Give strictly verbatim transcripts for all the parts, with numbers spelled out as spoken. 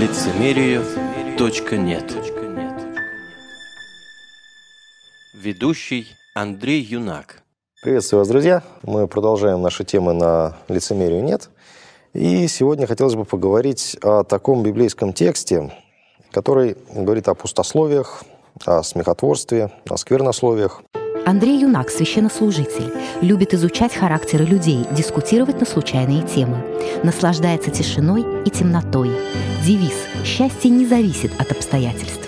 лицемерию точка нет. Ведущий Андрей Юнак. Приветствую вас, друзья. Мы продолжаем наши темы на лицемерию нет. И сегодня хотелось бы поговорить о таком библейском тексте, который говорит о пустословиях, о смехотворстве, о сквернословиях. Андрей Юнак, священнослужитель, любит изучать характеры людей, дискутировать на случайные темы. Наслаждается тишиной и темнотой. Девиз «Счастье не зависит от обстоятельств».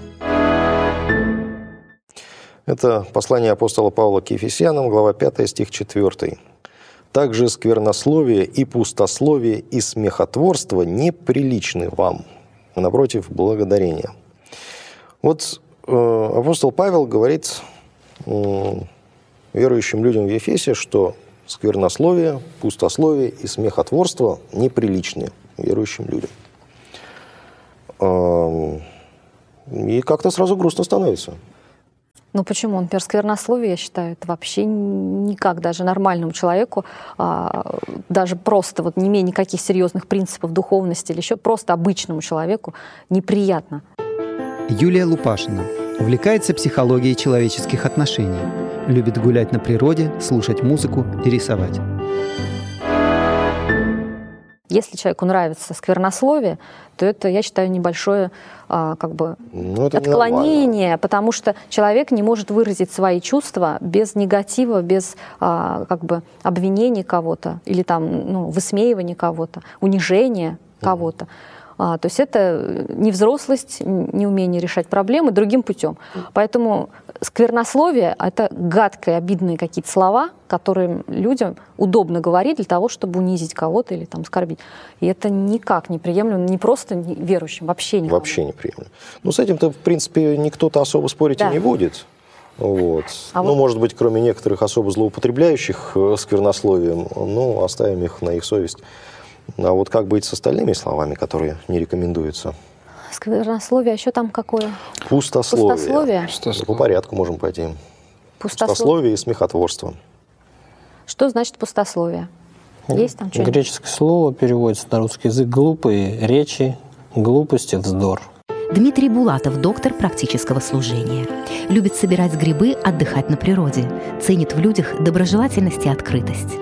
Это послание апостола Павла к Ефесянам, глава пятая, стих четвёртый. «Также сквернословие и пустословие и смехотворство неприличны вам, а напротив, благодарение». Вот э, апостол Павел говорит э, верующим людям в Ефесе, что сквернословие, пустословие и смехотворство неприличны верующим людям. Э, и как-то сразу грустно становится. Ну почему? Он, например, сквернословие, я считаю, это вообще никак даже нормальному человеку, а, даже просто вот не имея никаких серьезных принципов духовности или еще просто обычному человеку неприятно. Юлия Лупашина увлекается психологией человеческих отношений, любит гулять на природе, слушать музыку и рисовать. Если человеку нравится сквернословие, то это, я считаю, небольшое а, как бы ну, отклонение, потому что человек не может выразить свои чувства без негатива, без а, как бы обвинения кого-то или там, ну, высмеивания кого-то, унижения кого-то. А, то есть это невзрослость, неумение решать проблемы другим путем. Поэтому сквернословие — это гадкие, обидные какие-то слова, которые людям удобно говорить для того, чтобы унизить кого-то или там оскорбить. И это никак не приемлемо, не просто верующим, вообще никому. Вообще неприемлемо. Ну, с этим-то, в принципе, никто-то особо спорить да. и не будет. Вот. А ну, вот... может быть, кроме некоторых особо злоупотребляющих сквернословием, ну, оставим их на их совесть. А вот как быть с остальными словами, которые не рекомендуются? Сквернословие, а еще там какое? Пустословие. Пустословие? Пустословие. По порядку можем пойти. Пустословие, Пустословие и смехотворство. Что значит пустословие? Есть там что-нибудь? Греческое слово переводится на русский язык «глупые речи», «глупости», «вздор». Дмитрий Булатов, доктор практического служения. Любит собирать грибы, отдыхать на природе. Ценит в людях доброжелательность и открытость.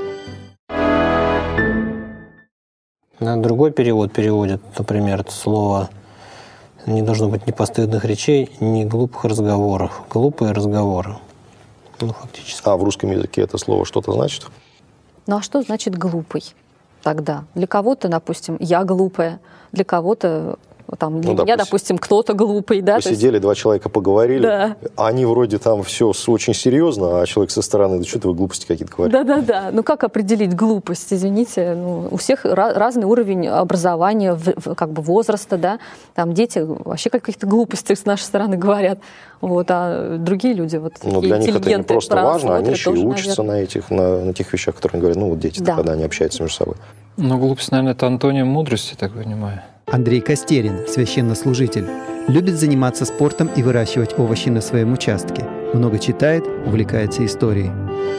На другой перевод переводит, например, это слово «не должно быть ни постыдных речей, ни глупых разговоров». Глупые разговоры. Ну, фактически. А в русском языке это слово что-то значит? Ну, а что значит «глупый» тогда? Для кого-то, допустим, я глупая, для кого-то... Там, для ну, меня, допустим, кто-то глупый. Да? Посидели, есть... два человека поговорили, да. они вроде там все очень серьезно, а человек со стороны, да что-то вы глупости какие-то говорите. Да-да-да. Ну как определить глупость, извините? Ну, у всех ra- разный уровень образования, в, в, как бы возраста, да? Там дети вообще каких-то глупостей с нашей стороны говорят. Вот, а другие люди вот ну, для них это не просто важно, они еще и учатся на этих, на, на тех вещах, которые говорят, ну вот дети, да. когда они общаются между собой. Ну, глупость, наверное, это антоним мудрости, так понимаю. Андрей Костерин, священнослужитель, любит заниматься спортом и выращивать овощи на своем участке. Много читает, увлекается историей.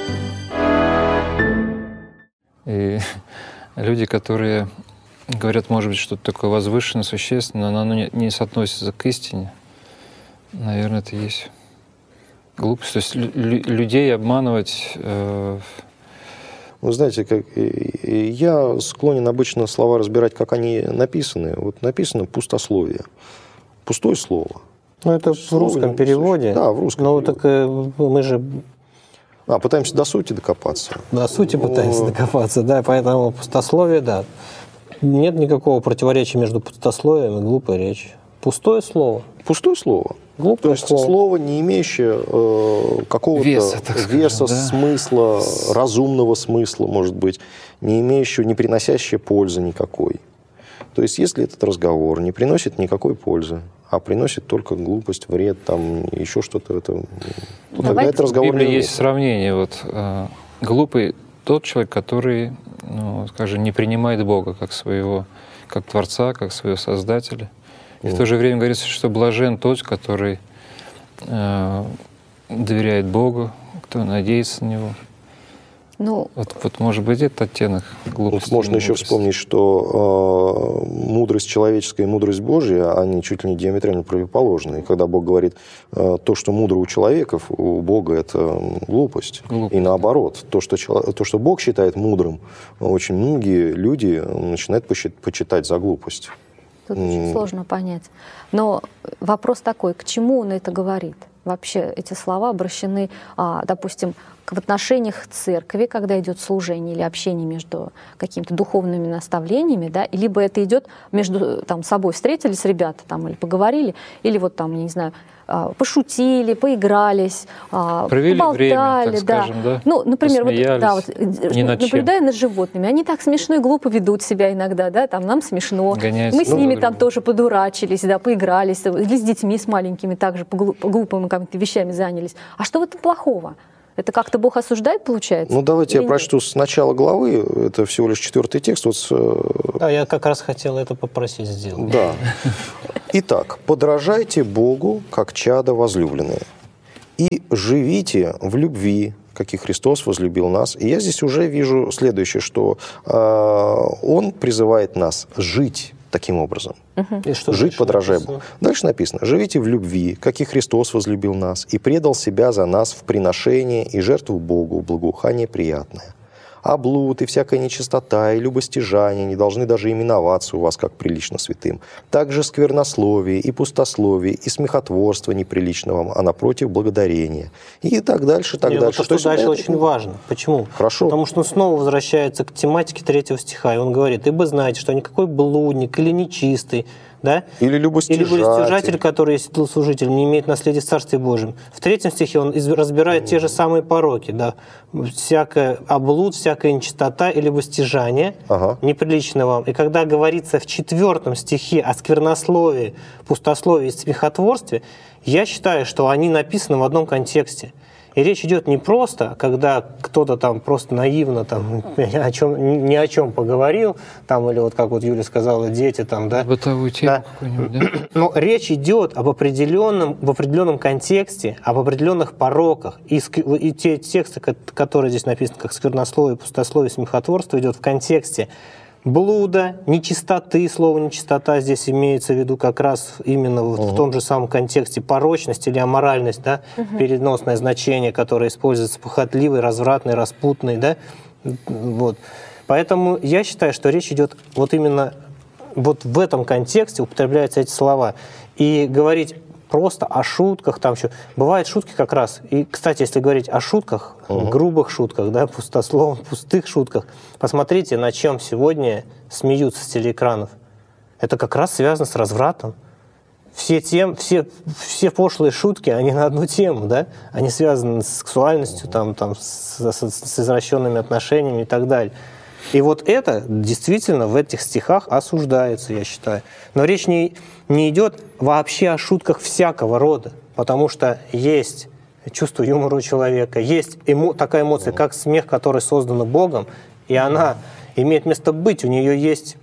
И люди, которые говорят, может быть, что-то такое возвышенное, существенное, но оно не, не соотносится к истине, наверное, это и есть глупость. То есть лю- людей обманывать... Э- Вы знаете, как, я склонен обычно слова разбирать, как они написаны. Вот написано «пустословие». Пустое слово. Ну, это в русском переводе. Да, в русском Но переводе. так мы же... А, пытаемся до сути докопаться. До сути пытаемся докопаться, да, поэтому пустословие, да. Нет никакого противоречия между пустословием и глупой речью. Пустое слово. Пустое слово. Глупое То есть слово, слово не имеющее э, какого-то веса, так скажем, веса да? смысла, разумного смысла, может быть, не имеющего, не приносящее пользы никакой. То есть если этот разговор не приносит никакой пользы, а приносит только глупость, вред, там, еще что-то, это, ну, тогда этот разговор в Библии не есть сравнение. Вот, э, глупый тот человек, который, ну, скажем, не принимает Бога как своего, как Творца, как своего Создателя. И в то же время говорится, что блажен тот, который э, доверяет Богу, кто надеется на Него. Ну, Вот, вот может быть, этот оттенок глупости. Вот можно еще вспомнить, что э, мудрость человеческая и мудрость Божья, они чуть ли не диаметрально противоположны. И когда Бог говорит, э, то, что мудро у человеков, у Бога это глупость. глупость. И наоборот, то что, то, что Бог считает мудрым, очень многие люди начинают почитать за глупость. Тут mm. очень сложно понять. Но вопрос такой, к чему он это говорит? Вообще эти слова обращены, а, допустим, в отношениях церкви, когда идет служение или общение между какими-то духовными наставлениями, да, либо это идет между там, собой, встретились ребята там, или поговорили, или вот там, я не знаю, пошутили, поигрались, провели поболтали, время, так да. скажем, да? Ну, например, вот, да, вот, наблюдая чем. над животными, они так смешно и глупо ведут себя иногда, да, там нам смешно. Гоняются мы с ними там другого. тоже подурачились, да, поигрались, или с детьми, с маленькими также по глупым какими-то вещами занялись. А что в этом плохого? Это как-то Бог осуждает, получается? Ну, давайте Или я прочту нет? с начала главы. Это всего лишь четвертый текст. Вот с... Да, я как раз хотел это попросить сделать. Да. Итак, подражайте Богу, как чада возлюбленные, и живите в любви, как и Христос возлюбил нас. И я здесь уже вижу следующее, что э, Он призывает нас жить таким образом. И что жить, подражая Богу. Дальше написано: «Живите в любви, как и Христос возлюбил нас, и предал себя за нас в приношение и жертву Богу, благоухание приятное. А блуд и всякая нечистота и любостяжание не должны даже именоваться у вас, как прилично святым. Также сквернословие и пустословие и смехотворство неприлично вам, а напротив благодарение». И так дальше, так Нет, дальше. Вот то, что дальше очень важно. Почему? Хорошо. Потому что он снова возвращается к тематике третьего стиха, и он говорит: «Ибо знаете, что никакой блудник или нечистый, да? Или любостяжатель. Или любостяжатель, который есть служитель, не имеет наследия в Царстве Божьем». В третьем стихе он разбирает mm. те же самые пороки. Да? Всякая облуд, всякая нечистота и любостяжание ага. неприлично вам. И когда говорится в четвертом стихе о сквернословии, пустословии и смехотворстве, я считаю, что они написаны в одном контексте. И речь идет не просто, когда кто-то там просто наивно там, о чем, ни о чем поговорил, там, или вот как вот Юля сказала, дети там, да. Бытовую тему да. какую-нибудь, да? Но речь идет об определенном, в определенном контексте, об определенных пороках. И, и те тексты, которые здесь написаны, как сквернословие, пустословие, смехотворство, идет в контексте блуда, нечистоты. Слово «нечистота» здесь имеется в виду как раз именно вот uh-huh. в том же самом контексте порочность или аморальность, да, uh-huh. переносное значение, которое используется похотливый, развратный, распутный, да, вот. Поэтому я считаю, что речь идет вот именно вот в этом контексте употребляются эти слова. И говорить просто о шутках, там еще бывают шутки как раз. И, кстати, если говорить о шутках, uh-huh. грубых шутках, да, пустословных, пустых шутках, посмотрите, на чем сегодня смеются с телеэкранов. Это как раз связано с развратом. Все, тем, все, все пошлые шутки, они на одну тему, да? Они связаны с сексуальностью, там, там, с, с, с извращенными отношениями и так далее. И вот это действительно в этих стихах осуждается, я считаю. Но речь не, не идет вообще о шутках всякого рода, потому что есть чувство юмора у человека, есть эмо, такая эмоция, как смех, который создан Богом, и она имеет место быть, у нее есть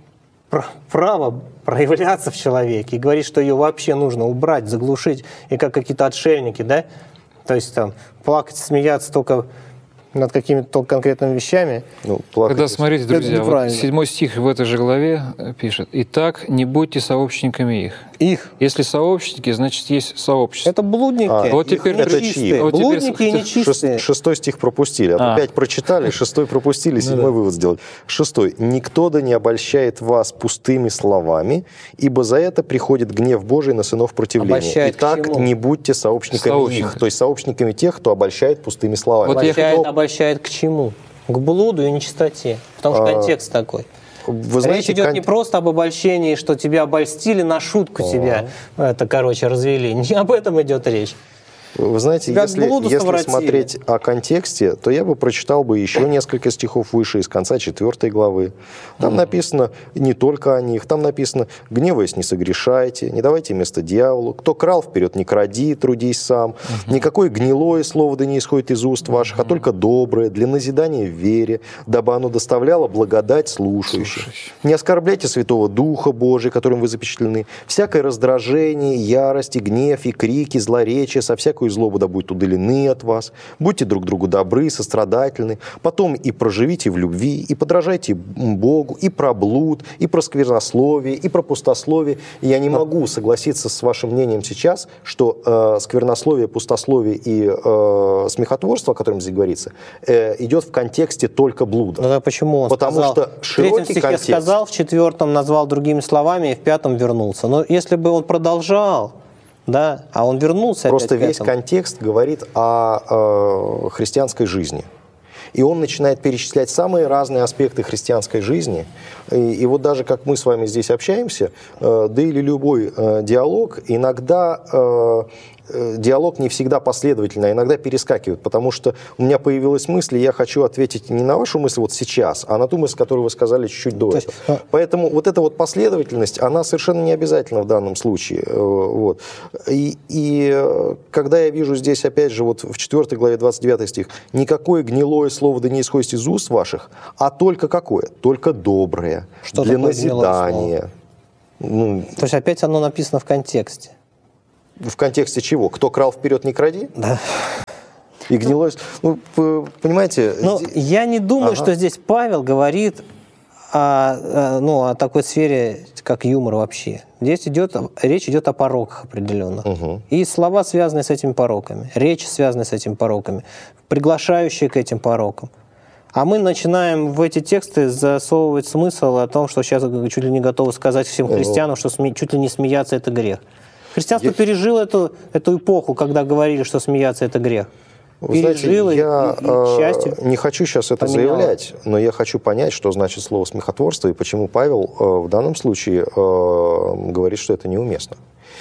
право проявляться в человеке, и говорить, что ее вообще нужно убрать, заглушить, и как какие-то отшельники, да? То есть там плакать, смеяться только над какими-то конкретными вещами. Ну, Когда, смотрите, друзья, вот седьмой стих в этой же главе пишет: «Итак, не будьте сообщниками их». Их. Если сообщники, значит, есть сообщество. Это блудники. А, вот теперь это чьи? Вот блудники теперь... и нечистые. Шест, шестой стих пропустили. А, а. пять прочитали, шестой пропустили, седьмой вывод сделали. Шестой. «Никто да не обольщает вас пустыми словами, ибо за это приходит гнев Божий на сынов противления. Обольщает Итак, не будьте сообщниками Сообщник. их». То есть сообщниками тех, кто обольщает пустыми словами. Вот обольщает, я хотел... обольщает к чему? К блуду и нечистоте. Потому что а... контекст такой. Вы знаете, речь идет кон... не просто об обольщении, что тебя обольстили, на шутку О. тебя, это, короче, развели. Не об этом идет речь. Вы знаете, Тебя если, если смотреть о контексте, то я бы прочитал бы еще несколько стихов выше, из конца четвертой главы. Там mm. написано не только о них, там написано: «Гневаясь, не согрешайте, не давайте место дьяволу, кто крал вперед, не кради, трудись сам, mm-hmm. никакое гнилое слово да не исходит из уст ваших, mm-hmm. а только доброе, для назидания в вере, дабы оно доставляло благодать слушающим. Не оскорбляйте Святого Духа Божия, которым вы запечатлены, всякое раздражение, ярость и гнев, и крики, злоречие, со всякой всякую злобу, да будут удалены от вас. Будьте друг другу добры, сострадательны. Потом и проживите в любви, и подражайте Богу, и про блуд, и про сквернословие, и про пустословие. И я не могу согласиться с вашим мнением сейчас, что э, сквернословие, пустословие и э, смехотворство, о котором здесь говорится, э, идет в контексте только блуда. Ну, да почему он Потому сказал, что в третьем широкий стихе контекст... сказал, в четвертом назвал другими словами, и в пятом вернулся. Но если бы он продолжал, да, а он вернулся Просто опять к весь этому. контекст говорит о э, христианской жизни. И он начинает перечислять самые разные аспекты христианской жизни. И, и вот даже как мы с вами здесь общаемся, э, да или любой э, диалог, иногда э, э, диалог не всегда последовательный, а иногда перескакивает, потому что у меня появилась мысль, и я хочу ответить не на вашу мысль вот сейчас, а на ту мысль, которую вы сказали чуть-чуть до этого. есть, Поэтому вот эта вот последовательность, она совершенно не обязательна в данном случае. Э, вот. И, и э, когда я вижу здесь, опять же, вот в четвёртой главе двадцать девятый стих, никакое гнилое слово да не исходит из уст ваших, а только какое? Только доброе, Что для такое гнилое назидания. Ну, То есть опять оно написано в контексте. в контексте чего? Кто крал вперед, не кради? Да. И гнилое... Ну, п- понимаете... Ну, здесь- я не думаю, Ага. что здесь Павел говорит о, о, ну, о такой сфере, как юмор вообще. Здесь идет, речь идет о пороках определенных. Угу. И слова, связанные с этими пороками, речь, связанная с этими пороками, приглашающие к этим порокам. А мы начинаем в эти тексты засовывать смысл о том, что сейчас чуть ли не готовы сказать всем христианам, что сме- чуть ли не смеяться – это грех. Христианство Я- пережило эту, эту эпоху, когда говорили, что смеяться – это грех. Вы знаете, Пережило и- я и, и, к счастью, э, не хочу сейчас это поменяло. заявлять, но я хочу понять, что значит слово смехотворство и почему Павел э, в данном случае э, говорит, что это неуместно.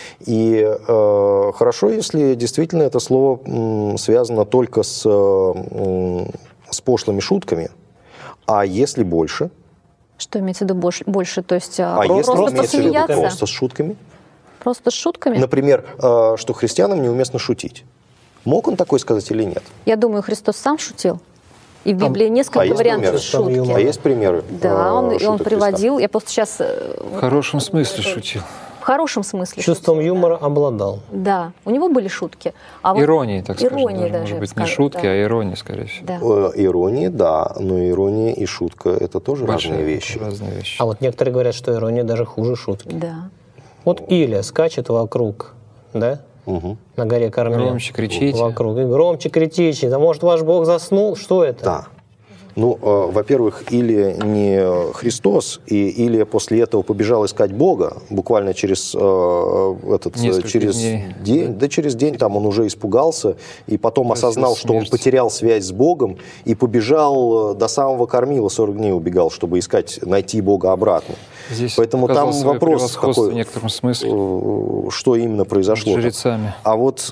И э, хорошо, если действительно это слово м, связано только с, э, м, с пошлыми шутками, а если больше? Что имеется в виду больше? больше? То есть А про- если просто имеется в виду посмеяться? просто с шутками? Просто с шутками? Например, э, что христианам неуместно шутить. Мог он такое сказать или нет? Я думаю, Христос сам шутил. И в Библии а несколько есть вариантов примеры? шутки. Юмор. А есть примеры? Да, э, он, и он шуток приводил, я просто сейчас В хорошем смысле шутил. в хорошем смысле чувством шутил, юмора обладал. Да, у него были шутки. А вот- Иронии, так скажем. Иронии даже, даже, может я быть, бы не сказала, шутки, да. а иронии, скорее всего. Да. Э, Иронии, да, но ирония и шутка – это тоже Большие разные вещи. Разные вещи. А вот некоторые говорят, что ирония даже хуже шутки. Да. Вот Илия скачет вокруг, да, Мгм. на горе Кармел. Громче кричите. Вокруг. И громче кричите. Да может ваш Бог заснул? Что это? Да. Ну, э, во-первых, Илия не Христос, и Илия после этого побежал искать Бога, буквально через э, этот э, Несколько через дней. день, да через день там он уже испугался, и потом Просил осознал, что он смерти. потерял связь с Богом, и побежал э, до самого Кормила, сорок дней убегал, чтобы искать, найти Бога обратно. Здесь Поэтому показал там свое вопрос превосходство такой, в некотором смысле. э, что именно произошло. Над жрецами. А вот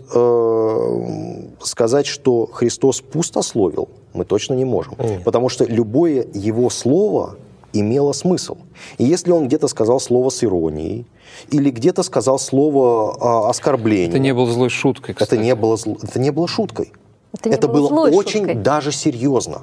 э, сказать, что Христос пустословил, мы точно не можем. Нет. Потому что любое его слово имело смысл. И если он где-то сказал слово с иронией, или где-то сказал слово э, оскорбление, Это не было злой шуткой, кстати. это не было, зл- это не было шуткой. Это, не это было было злой очень шуткой. даже серьезно.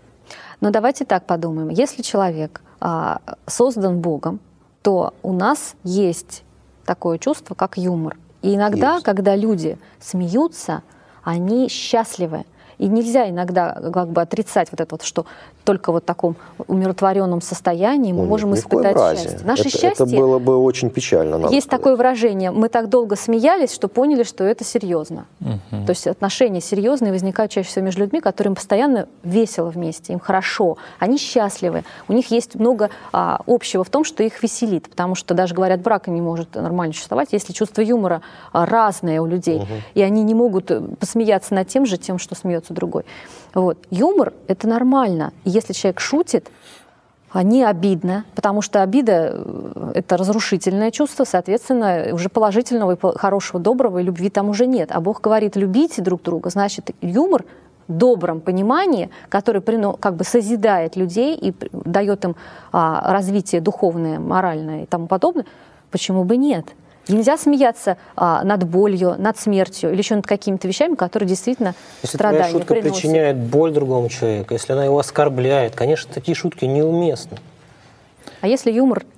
Но давайте так подумаем. Если человек а, создан Богом, то у нас есть такое чувство, как юмор. И иногда, Есть. когда люди смеются, они счастливы. И нельзя иногда как бы отрицать вот это вот, что только вот в таком умиротворенном состоянии мы Ну, можем ни в коем испытать разе. счастье. Наше это, счастье... это было бы очень печально. надо Есть сказать. такое выражение: мы так долго смеялись, что поняли, что это серьезно. Мгм. То есть отношения серьезные возникают чаще всего между людьми, которым постоянно весело вместе, им хорошо, они счастливы, у них есть много а, общего в том, что их веселит, потому что даже, говорят, брак не может нормально существовать, если чувство юмора а, разное у людей, и они не могут э, посмеяться над тем же, тем, что смеется другой. Вот. Юмор — это нормально. И если человек шутит, а не обидно, потому что обида э, — это разрушительное чувство, соответственно, уже положительного и по- хорошего, доброго и любви там уже нет. А Бог говорит: любите друг друга. Значит, юмор в добром понимании, который прино- как бы созидает людей и п- дает им а, развитие духовное, моральное и тому подобное, почему бы нет? Нельзя смеяться а, над болью, над смертью или еще над какими-то вещами, которые действительно Если твоя страдания шутка приносят. причиняет боль другому человеку, если она его оскорбляет, конечно, такие шутки неуместны. А если юмор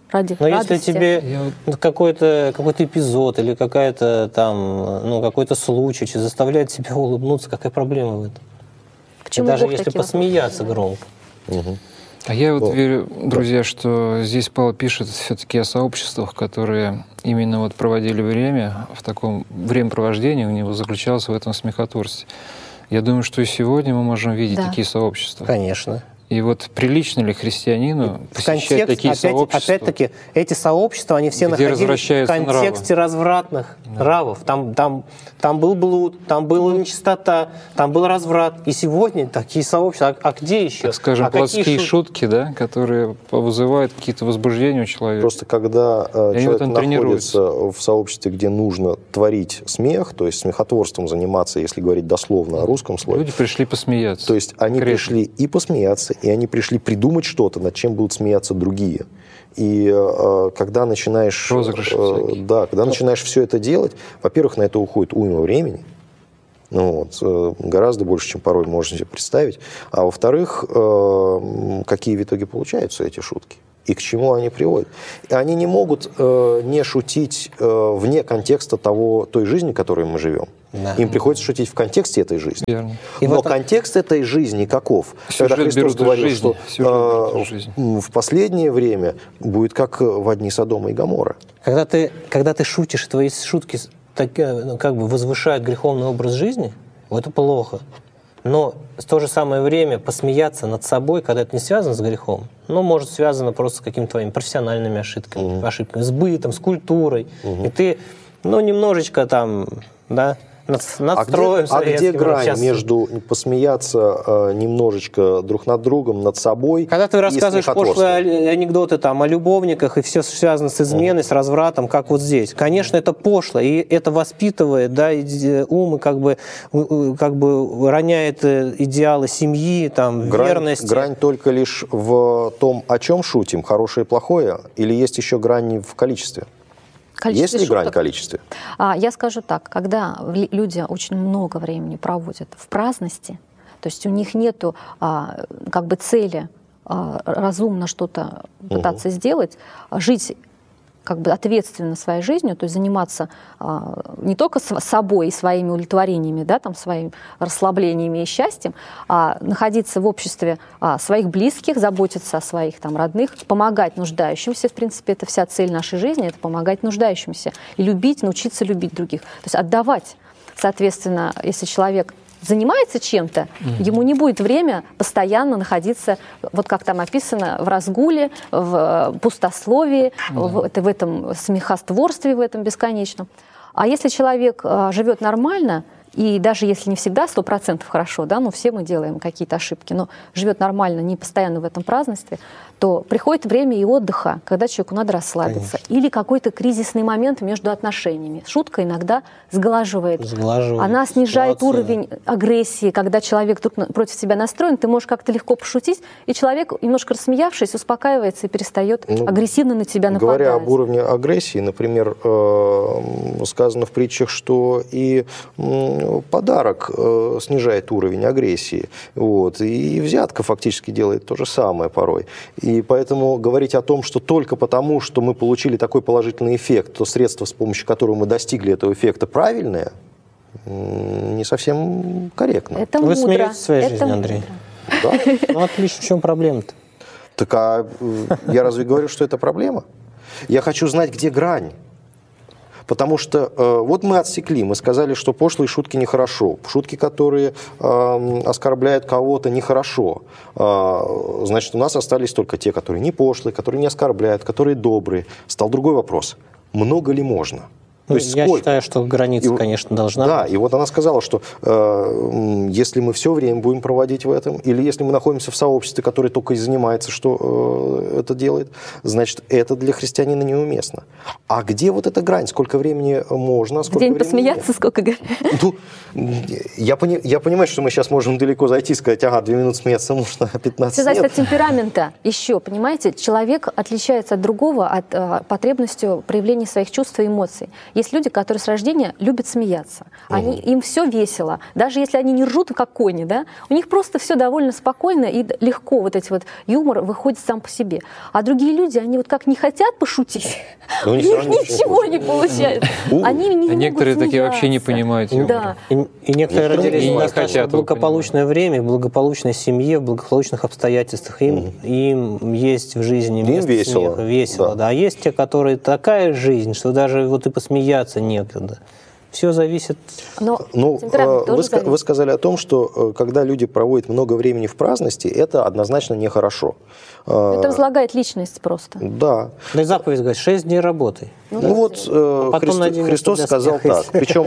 ради Но радости. если тебе какой-то какой-то эпизод или какая-то там, ну, какой-то случай заставляет тебя улыбнуться, какая проблема в этом? К чему даже Бог если такие посмеяться громко. Угу. А я вот О, верю, друзья, что здесь Павел пишет все-таки о сообществах, которые именно вот проводили время, в таком времяпровождении у него заключалось в этом смехотворстве. Я думаю, что и сегодня мы можем видеть Да. такие сообщества. Конечно. И вот прилично ли христианину посещать такие опять, сообщества? Опять-таки, эти сообщества, они все где находились в развращаются контексте развратных Да. нравов. Там, там, там был блуд, там была нечистота, там был разврат. И сегодня такие сообщества. А, а где еще? Так скажем, а какие плотские шут- шутки, да, которые вызывают какие-то возбуждения у человека. Просто когда э, И они в человек этом находится тренируются. в сообществе, где нужно творить смех, то есть смехотворством заниматься, если говорить дословно о русском слове, Люди пришли посмеяться. то есть они Конкретно. пришли и посмеяться, и они пришли придумать что-то, над чем будут смеяться другие. И э, когда начинаешь, Розыгрыши э, всякие. да, когда начинаешь все это делать, во-первых, на это уходит уйма времени, ну, вот, э, гораздо больше, чем порой можно себе представить. А во-вторых, э, какие в итоге получаются эти шутки? И к чему они приводят? И они не могут э, не шутить э, вне контекста того, той жизни, в которой мы живем. Да. Им приходится шутить в контексте этой жизни. Верно. И Но в этом- контекст этой жизни каков? Сюжет Когда Христос берут из говорил, жизни. что Сюжет берут э, из жизни. в, в последнее время будет как в дни Содома и Гоморры. Когда ты, когда ты шутишь, твои шутки так, э, ну, как бы возвышают греховный образ жизни, вот это плохо. Но в то же самое время посмеяться над собой, когда это не связано с грехом, ну, может, связано просто с какими-то твоими профессиональными ошибками, Мгм. ошибками, с бытом, с культурой. Мгм. И ты, ну, немножечко там, да, над, над А где, строем а где советским. грань Сейчас- между посмеяться э, немножечко друг над другом, над собой? Когда ты и рассказываешь смехотворством? пошлые али- анекдоты там, о любовниках, и все связано с изменой, с развратом, как вот здесь. Конечно, это пошло, и это воспитывает, да, иде- ум, и как бы, э, как бы роняет э, идеалы семьи, там, Грань, верности. грань только лишь в том, о чем шутим, хорошее и плохое, или есть еще грань в количестве? Количество Есть ли грань в шуток. количестве? А, я скажу так, когда в- люди очень много времени проводят в праздности, то есть у них нету а, как бы цели а, разумно что-то пытаться сделать, а жить как бы ответственно своей жизнью, то есть заниматься а, не только с собой и своими удовлетворениями, да, там, своими расслаблениями и счастьем, а находиться в обществе а, своих близких, заботиться о своих там, родных, помогать нуждающимся. В принципе, это вся цель нашей жизни, это помогать нуждающимся. И любить, научиться любить других. То есть отдавать. Соответственно, если человек занимается чем-то, mm-hmm. ему не будет время постоянно находиться, вот как там описано, в разгуле, в пустословии, mm-hmm. в, это, в этом смехотворстве, в этом бесконечном. А если человек а, живет нормально, и даже если не всегда сто процентов хорошо, да, ну все мы делаем какие-то ошибки, но живет нормально, не постоянно в этом празднестве, то приходит время и отдыха, когда человеку надо расслабиться. Конечно. Или какой-то кризисный момент между отношениями. Шутка иногда сглаживает. Сглаживает Она снижает ситуацию. уровень агрессии, когда человек друг против тебя настроен, ты можешь как-то легко пошутить, и человек, немножко рассмеявшись, успокаивается и перестает ну, агрессивно на тебя нападать. Говоря об уровне агрессии, например, э, сказано в притчах, что и э, подарок э, снижает уровень агрессии. Вот, и взятка фактически делает то же самое порой. И поэтому говорить о том, что только потому, что мы получили такой положительный эффект, то средство, с помощью которого мы достигли этого эффекта, правильное, не совсем корректно. Это Вы мудро. смеетесь в своей Это жизни, мудро. Андрей? Да? Ну, отлично. В чем проблема-то? Так а я разве говорю, что это проблема? Я хочу знать, где грань. Потому что э, вот мы отсекли, мы сказали, что пошлые шутки нехорошо. Шутки, которые э, оскорбляют кого-то, нехорошо. Э, значит, у нас остались только те, которые не пошлые, которые не оскорбляют, которые добрые. Стал другой вопрос. Много ли можно? Ну, То есть я сколько? считаю, что граница, И, конечно, должна Да, быть. и вот она сказала, что э, если мы все время будем проводить в этом, или если мы находимся в сообществе, которое только и занимается, что э, это делает, значит, это для христианина неуместно. А где вот эта грань? Сколько времени можно, сколько День времени посмеяться, нет? сколько говорят. Ну, я, пони, я понимаю, что мы сейчас можем далеко зайти и сказать, ага, две минуты смеяться можно, а пятнадцать Все зависит нет. от темперамента. Еще, понимаете, человек отличается от другого от э, потребностью проявления своих чувств и эмоций. Есть люди, которые с рождения любят смеяться. Они, угу. Им все весело. Даже если они не ржут, как кони, да, у них просто все довольно спокойно и легко. Вот эти вот юмор выходит сам по себе. А другие люди, они вот как не хотят пошутить, у них ничего не получается. Они не могут некоторые такие вообще не понимают юмора. И некоторые родились в достаточно благополучное время, в благополучной семье, в благополучных обстоятельствах. Им есть в жизни место смеха, весело. Да. А есть те, которые такая жизнь, что даже вот и посмеяться некогда. Все зависит. Но ну, вы, ска- вы сказали о том, что когда люди проводят много времени в праздности, это однозначно нехорошо. Это возлагает личность просто. Да. Да и заповедь говорит, шесть дней работай. Ну, ну вот э, Христос, Христос сказал так. Причем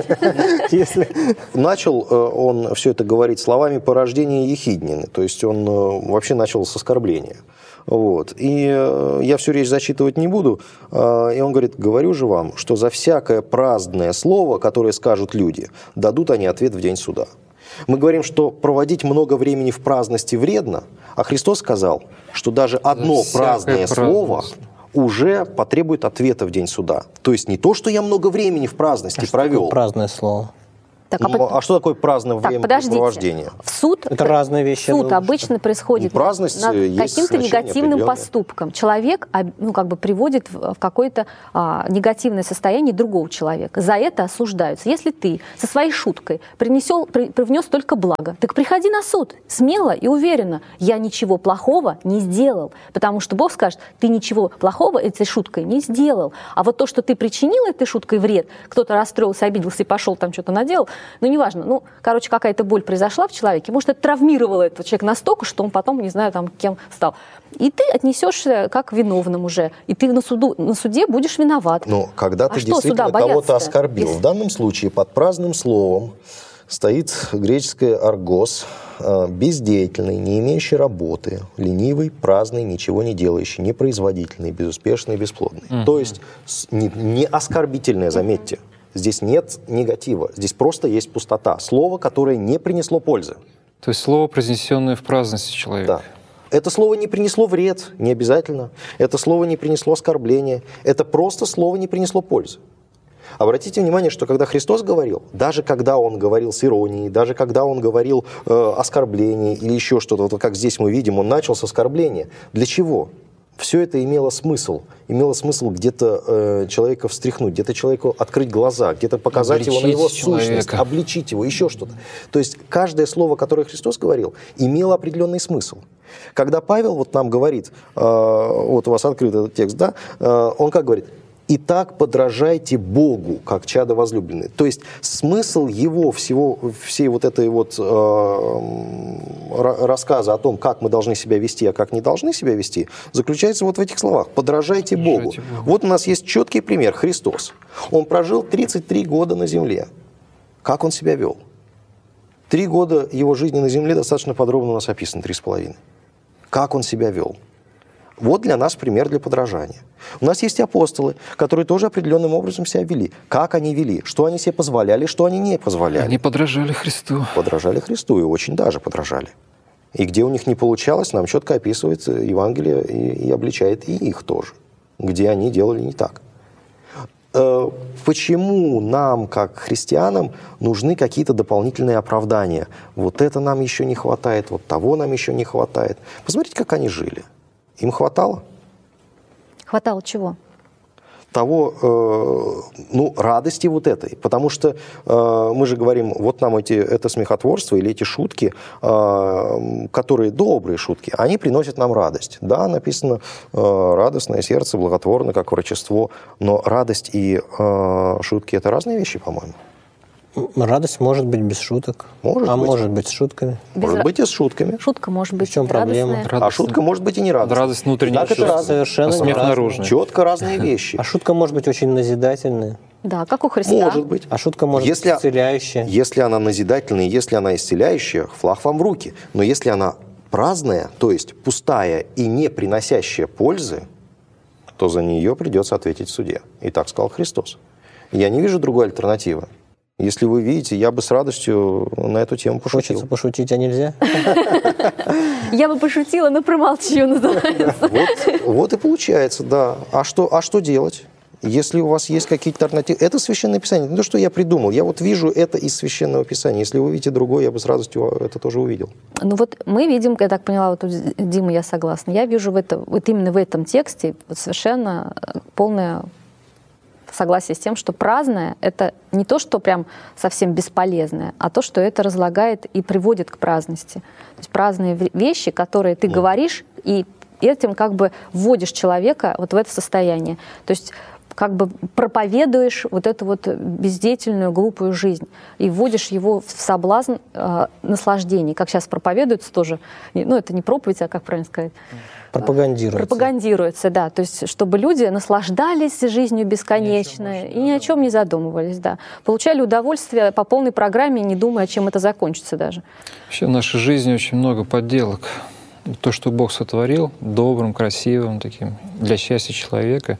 начал он все это говорить словами порождения Ехиднины. То есть он вообще начал с оскорбления. Вот. И э, я всю речь зачитывать не буду. Э, и он говорит, говорю же вам, что за всякое праздное слово, которое скажут люди, дадут они ответ в день суда. Мы говорим, что проводить много времени в праздности вредно, а Христос сказал, что даже одно праздное слово уже потребует ответа в день суда. То есть не то, что я много времени в праздности а провел. Что праздное слово? Так, а, ну, а что такое праздное так, времяпрепровождение? В суд, это разные вещи. Суд обычно происходит над каким-то негативным поступком. Человек ну, как бы приводит в какое-то а, негативное состояние другого человека. За это осуждаются. Если ты со своей шуткой принесел, при, привнес только благо, так приходи на суд смело и уверенно. Я ничего плохого не сделал. Потому что Бог скажет, ты ничего плохого этой шуткой не сделал. А вот то, что ты причинил этой шуткой вред, кто-то расстроился, обиделся и пошел там что-то наделал, ну, неважно. Ну, короче, какая-то боль произошла в человеке. Может, это травмировало этого человека настолько, что он потом, не знаю, там, кем стал. И ты отнесешься как виновным уже. И ты на, суду, на суде будешь виноват. Ну, когда а ты действительно кого-то оскорбил. Если... В данном случае под праздным словом стоит греческое аргос, бездеятельный, не имеющий работы, ленивый, праздный, ничего не делающий, непроизводительный, безуспешный, бесплодный. Mm-hmm. То есть не, не оскорбительное, заметьте. Здесь нет негатива, здесь просто есть пустота. Слово, которое не принесло пользы. То есть слово, произнесенное в праздности человека. Да. Это слово не принесло вред, не обязательно. Это слово не принесло оскорбления. Это просто слово не принесло пользы. Обратите внимание, что когда Христос говорил, даже когда Он говорил с иронией, даже когда Он говорил э, оскорбление или еще что-то, вот как здесь мы видим, Он начал с оскорбления. Для чего? Все это имело смысл. Имело смысл где-то э, человека встряхнуть, где-то человеку открыть глаза, где-то показать обличить его на его человека. Сущность, обличить его, еще что-то. То есть каждое слово, которое Христос говорил, имело определенный смысл. Когда Павел вот нам говорит, э, вот у вас открыт этот текст, да, э, он как говорит? «Итак, подражайте Богу, как чадо возлюбленные». То есть смысл его всего, всей вот этой вот э, рассказа о том, как мы должны себя вести, а как не должны себя вести, заключается вот в этих словах. «Подражайте Богу». Богу. Вот у нас есть четкий пример. Христос. Он прожил тридцать три года на земле. Как он себя вел? Три года его жизни на земле достаточно подробно у нас описано, три с половиной. Как он себя вел? Вот для нас пример для подражания. У нас есть апостолы, которые тоже определенным образом себя вели. Как они вели, что они себе позволяли, что они не позволяли. Они подражали Христу. Подражали Христу и очень даже подражали. И где у них не получалось, нам четко описывает Евангелие и, и обличает и их тоже, где они делали не так. Почему нам, как христианам, нужны какие-то дополнительные оправдания? Вот это нам еще не хватает, вот того нам еще не хватает. Посмотрите, как они жили. Им хватало? Хватало чего? Того, э, ну, радости вот этой. Потому что э, мы же говорим, вот нам эти, это смехотворство или эти шутки, э, которые добрые шутки, они приносят нам радость. Да, написано э, радостное сердце, благотворно, как врачество, но радость и э, шутки – это разные вещи, по-моему. Радость может быть без шуток, может а быть. может быть с шутками. Без может ра... быть и с шутками. Шутка может быть. В чем проблема? А шутка может быть и не радостная. Радость внутренняя. Так это совершенно а смех наружный. Четко разные вещи. А шутка может быть очень назидательная. Да, как у Христа. Может быть. А шутка может если, быть исцеляющая. Если она назидательная, если она исцеляющая, флаг вам в руки. Но если она праздная, то есть пустая и не приносящая пользы, то за нее придется ответить в суде. И так сказал Христос. Я не вижу другой альтернативы. Если вы видите, я бы с радостью на эту тему пошутил. Хочется пошутить, а нельзя? Я бы пошутила, но промолчу, называется. Вот и получается, да. А что делать? Если у вас есть какие-то альтернативы, это Священное Писание. Не то, что я придумал. Я вот вижу это из Священного Писания. Если вы видите другое, я бы с радостью это тоже увидел. Ну вот мы видим, я так поняла, вот тут Дима, я согласна, я вижу в это, вот именно в этом тексте вот совершенно полное согласие с тем, что праздное — это не то, что прям совсем бесполезное, а то, что это разлагает и приводит к праздности. То есть праздные вещи, которые ты mm. говоришь, и этим как бы вводишь человека вот в это состояние. То есть как бы проповедуешь вот эту вот бездеятельную, глупую жизнь и вводишь его в соблазн э, наслаждений, как сейчас проповедуется тоже. Ну, это не проповедь, а как правильно сказать? Пропагандируется. Пропагандируется, да. То есть, чтобы люди наслаждались жизнью бесконечной и ни о чем не задумывались, да. Получали удовольствие по полной программе, не думая, чем это закончится даже. Вообще в нашей жизни очень много подделок. То, что Бог сотворил, добрым, красивым, таким, для счастья человека,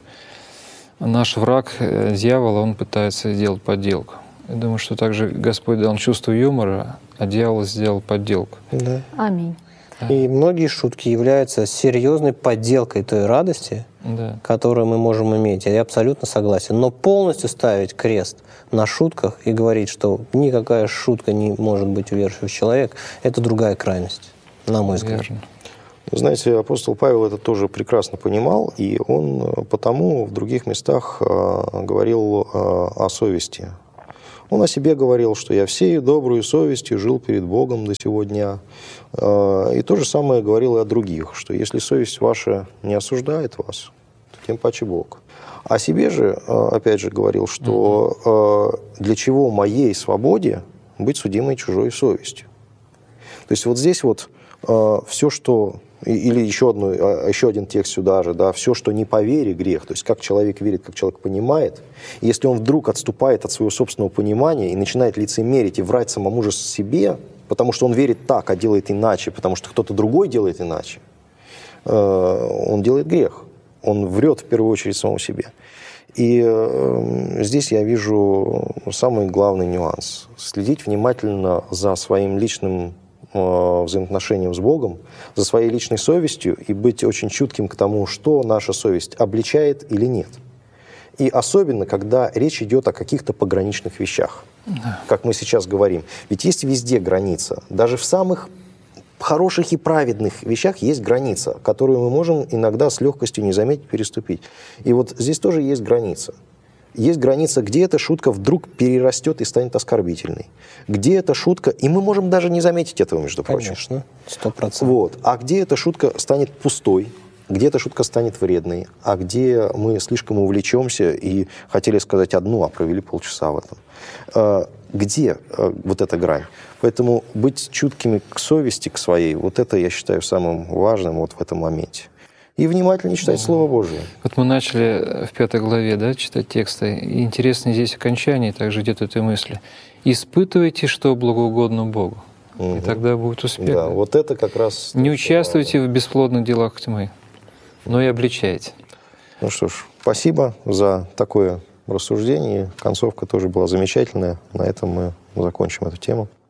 наш враг, дьявол, он пытается сделать подделку. Я думаю, что также Господь дал чувство юмора, а дьявол сделал подделку. Да. Аминь. И многие шутки являются серьезной подделкой той радости, да, которую мы можем иметь. Я абсолютно согласен. Но полностью ставить крест на шутках и говорить, что никакая шутка не может быть увершив человек, это другая крайность, на мой взгляд. Верно. Знаете, апостол Павел это тоже прекрасно понимал, и он потому в других местах говорил о совести. Он о себе говорил, что «я всею добрую совестью жил перед Богом до сего дня». И то же самое говорил и о других, что если совесть ваша не осуждает вас, то тем паче Бог. О себе же, опять же, говорил, что для чего моей свободе быть судимой чужой совестью. То есть вот здесь вот все, что... Или еще, одну, еще один текст сюда же, да, все, что не по вере, грех. То есть как человек верит, как человек понимает. И если он вдруг отступает от своего собственного понимания и начинает лицемерить и врать самому же себе, потому что он верит так, а делает иначе, потому что кто-то другой делает иначе, он делает грех. Он врет в первую очередь самому себе. И здесь я вижу самый главный нюанс. Следить внимательно за своим личным взаимоотношением с Богом, за своей личной совестью и быть очень чутким к тому, что наша совесть обличает или нет. И особенно, когда речь идет о каких-то пограничных вещах, да, как мы сейчас говорим. Ведь есть везде граница. Даже в самых хороших и праведных вещах есть граница, которую мы можем иногда с легкостью не заметить, переступить. И вот здесь тоже есть граница. Есть граница, где эта шутка вдруг перерастет и станет оскорбительной. Где эта шутка, и мы можем даже не заметить этого, между прочим. Конечно, сто процентов. Вот. А где эта шутка станет пустой, где эта шутка станет вредной, а где мы слишком увлечемся и хотели сказать одну, а провели полчаса в этом. Где вот эта грань? Поэтому быть чуткими к совести, к своей, вот это я считаю самым важным вот в этом моменте. И внимательно читать да. Слово Божие. Вот мы начали в пятой главе, да, читать тексты. И интересно здесь окончание, также идет этой мысли. «Испытывайте, что благоугодно Богу». Угу. И тогда будет успех. Да, вот это как раз... Не участвуйте в бесплодных делах тьмы, но и обличайте. Ну что ж, спасибо за такое рассуждение. Концовка тоже была замечательная. На этом мы закончим эту тему.